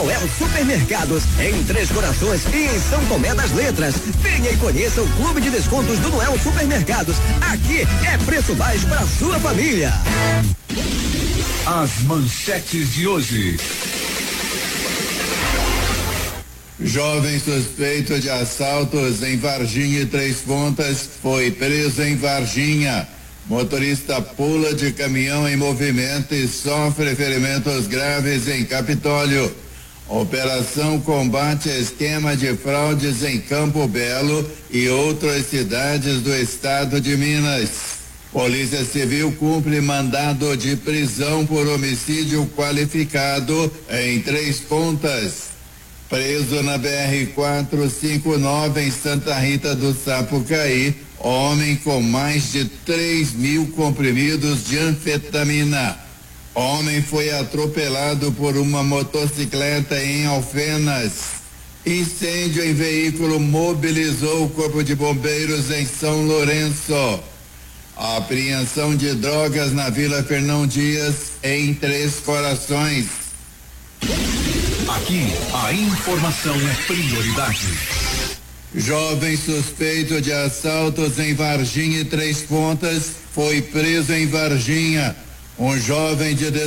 Noel Supermercados, em Três Corações e em São Tomé das Letras. Venha e conheça o Clube de Descontos do Noel Supermercados. Aqui é preço baixo para sua família. As manchetes de hoje. Jovem suspeito de assaltos em Varginha e Três Pontas foi preso em Varginha. Motorista pula de caminhão em movimento e sofre ferimentos graves em Capitólio. Operação combate esquema de fraudes em Campo Belo e outras cidades do estado de Minas. Polícia Civil cumpre mandado de prisão por homicídio qualificado em Três Pontas. Preso na BR-459 em Santa Rita do Sapucaí, homem com mais de 3.000 comprimidos de anfetamina. Homem foi atropelado por uma motocicleta em Alfenas. Incêndio em veículo mobilizou o Corpo de Bombeiros em São Lourenço. A apreensão de drogas na Vila Fernão Dias em Três Corações. Aqui, a informação é prioridade. Jovem suspeito de assaltos em Varginha e Três Pontas foi preso em Varginha. Um jovem de